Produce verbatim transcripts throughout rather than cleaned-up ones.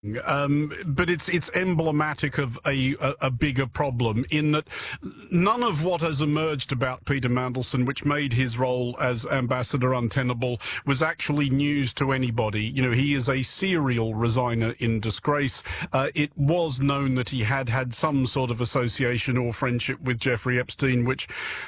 Um, but it's it's emblematic of a, a, a bigger problem in that none of what has emerged about Peter Mandelson, which made his role as ambassador untenable, was actually news to anybody. You know, he is a serial resigner in disgrace. Uh, it was known that he had had some sort of association or friendship with Jeffrey Epstein, which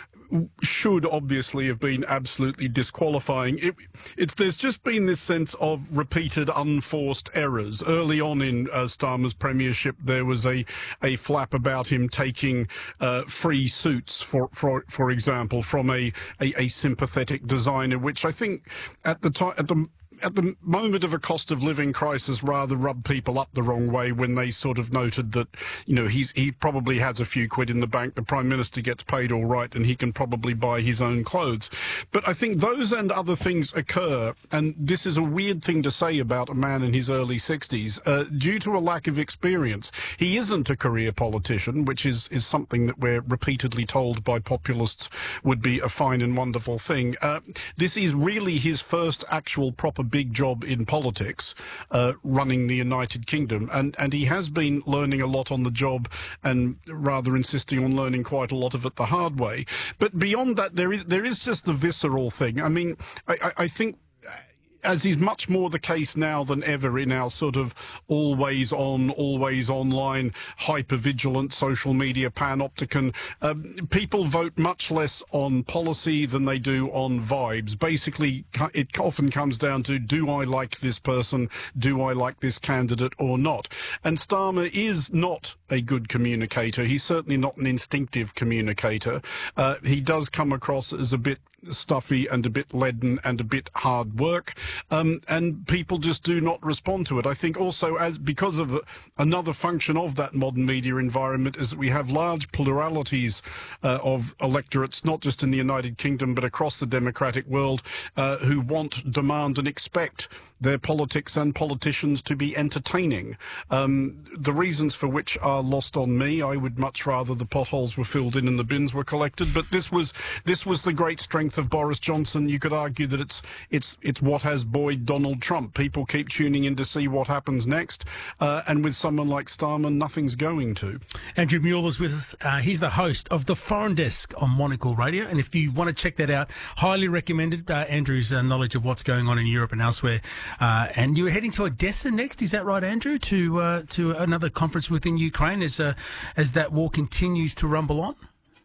should obviously have been absolutely disqualifying. It, it's there's just been this sense of repeated unforced errors. Early on in uh, Starmer's premiership, there was a a flap about him taking uh, free suits, for for for example, from a, a a sympathetic designer, which I think at the time at the at the moment of a cost of living crisis rather rubbed people up the wrong way when they sort of noted that, you know, he's he probably has a few quid in the bank, the Prime Minister gets paid all right, and he can probably buy his own clothes. But I think those and other things occur, and this is a weird thing to say about a man in his early sixties, uh, due to a lack of experience. He isn't a career politician, which is, is something that we're repeatedly told by populists would be a fine and wonderful thing. Uh, this is really his first actual proper big job in politics, uh, running the United Kingdom, and and he has been learning a lot on the job and rather insisting on learning quite a lot of it the hard way. But beyond that, there is there is just the visceral thing. I mean, I, I, I think, as is much more the case now than ever in our sort of always on, always online, hyper-vigilant social media panopticon, um, people vote much less on policy than they do on vibes. Basically, it often comes down to, do I like this person? Do I like this candidate or not? And Starmer is not a good communicator. He's certainly not an instinctive communicator. Uh, he does come across as a bit stuffy and a bit leaden and a bit hard work, um, and people just do not respond to it. I think also as because of another function of that modern media environment is that we have large pluralities uh, of electorates, not just in the United Kingdom but across the democratic world, uh, who want, demand and expect their politics and politicians to be entertaining. Um, the reasons for which are lost on me. I would much rather the potholes were filled in and the bins were collected, but this was this was the great strength of Boris Johnson. You could argue that it's it's it's what has buoyed Donald Trump. People keep tuning in to see what happens next, uh, and with someone like Starmer, nothing's going to. Andrew Mueller's with us. Uh, he's the host of The Foreign Desk on Monocle Radio, and if you want to check that out, highly recommended. Uh, Andrew's uh, knowledge of what's going on in Europe and elsewhere. Uh, and you're heading to Odessa next, is that right, Andrew? To uh, to another conference within Ukraine as uh, as that war continues to rumble on?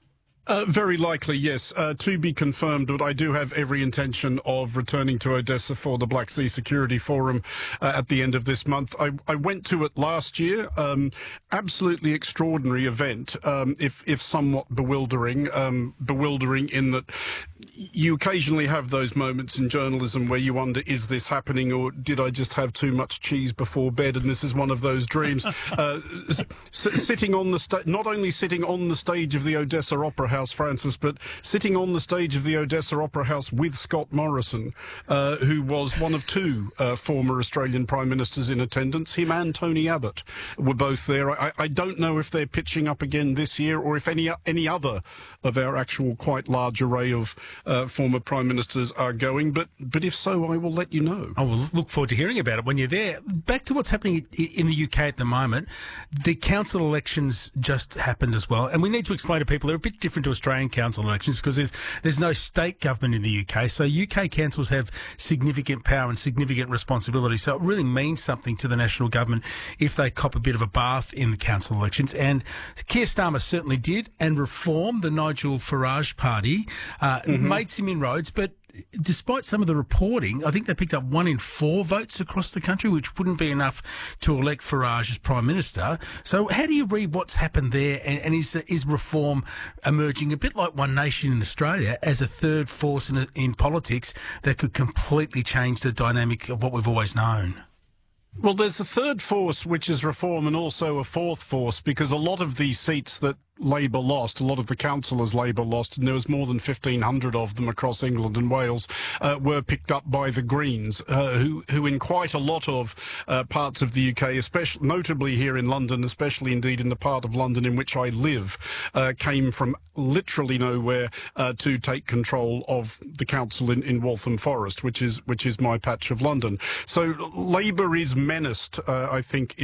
Uh, very likely, yes. Uh, to be confirmed, but I do have every intention of returning to Odessa for the Black Sea Security Forum uh, at the end of this month. I, I went to it last year. Um, absolutely extraordinary event, um, if, if somewhat bewildering. Um, bewildering in that you occasionally have those moments in journalism where you wonder, is this happening, or did I just have too much cheese before bed? And this is one of those dreams. uh, s- sitting on the sta- not only sitting on the stage of the Odessa Opera House, Francis, but sitting on the stage of the Odessa Opera House with Scott Morrison, uh, who was one of two uh, former Australian Prime Ministers in attendance. Him and Tony Abbott were both there. I, I don't know if they're pitching up again this year or if any any other of our actual quite large array of uh, former Prime Ministers are going, but but if so, I will let you know. I will look forward to hearing about it when you're there. Back to what's happening in the U K at the moment. The council elections just happened as well, and we need to explain to people they're a bit different to Australian council elections because there's there's no state government in the U K, so U K councils have significant power and significant responsibility, so it really means something to the national government if they cop a bit of a bath in the council elections, and Keir Starmer certainly did, and Reform, the Nigel Farage party, uh, mm-hmm. made some inroads, but despite some of the reporting, I think they picked up one in four votes across the country, which wouldn't be enough to elect Farage as Prime Minister. So how do you read what's happened there, and, and is, is Reform emerging a bit like One Nation in Australia as a third force in, in politics that could completely change the dynamic of what we've always known? Well, there's a third force, which is Reform, and also a fourth force, because a lot of these seats that Labour lost, a lot of the councillors Labour lost, and there was more than fifteen hundred of them across England and Wales, uh, were picked up by the Greens, uh, who, who in quite a lot of uh, parts of the U K, especially notably here in London, especially indeed in the part of London in which I live, uh, came from literally nowhere uh, to take control of the council in, in Waltham Forest, which is which is my patch of London. So Labour is menaced, uh, I think,